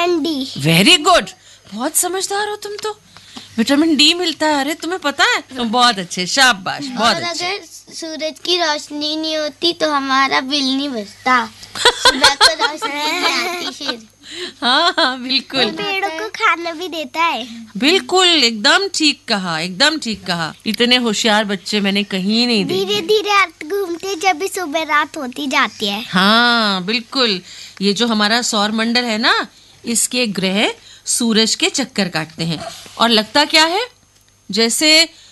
Vitamin D. Very good, बहुत समझदार हो तुम तो। विटामिन डी मिलता है, अरे तुम्हें पता है? बहुत अच्छे, शाबाश, बहुत और अच्छे। अगर सूरज की रोशनी नहीं होती तो हमारा बिल नहीं बचता। सुबह को रोशनी नहीं आती फिर। हाँ हाँ बिल्कुल, पेड़ों को खाना भी देता है। बिल्कुल, एकदम ठीक कहा, एकदम ठीक कहा। इतने होशियार बच्चे मैंने कहीं नहीं देखे। धीरे धीरे अर्थ घूमते जब भी सुबह रात होती जाती है। हाँ बिल्कुल, ये जो हमारा सौर मंडल है ना, इसके ग्रह सूरज के चक्कर काटते हैं और लगता क्या है, जैसे